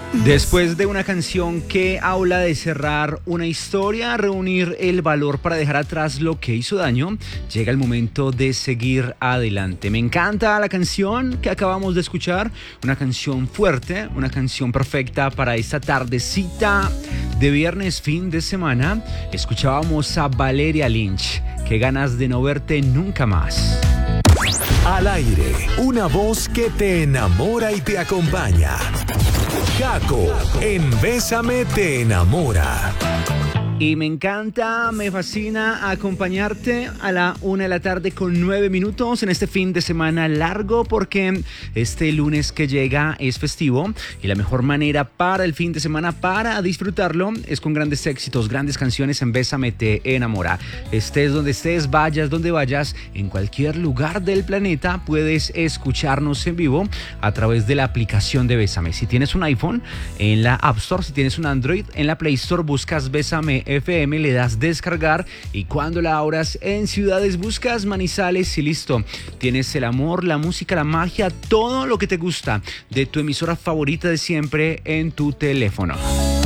Después de una canción que habla de cerrar una historia, reunir el valor para dejar atrás lo que hizo daño, llega el momento de seguir adelante. Me encanta la canción que acabamos de escuchar, una canción fuerte, una canción perfecta para esta tardecita de viernes, fin de semana. Escuchábamos a Valeria Lynch, qué ganas de no verte nunca más. Al aire, una voz que te enamora y te acompaña. Gaco, en Bésame te enamora. Y me encanta, me fascina acompañarte a la 1:00 con 9 minutos en este fin de semana largo, porque este lunes que llega es festivo y la mejor manera para el fin de semana para disfrutarlo es con grandes éxitos, grandes canciones en Bésame te enamora. Estés donde estés, vayas donde vayas, en cualquier lugar del planeta puedes escucharnos en vivo a través de la aplicación de Bésame. Si tienes un iPhone, en la App Store; si tienes un Android, en la Play Store buscas Bésame FM, le das descargar y cuando la abras en ciudades buscas Manizales y listo. Tienes el amor, la música, la magia, todo lo que te gusta de tu emisora favorita de siempre en tu teléfono.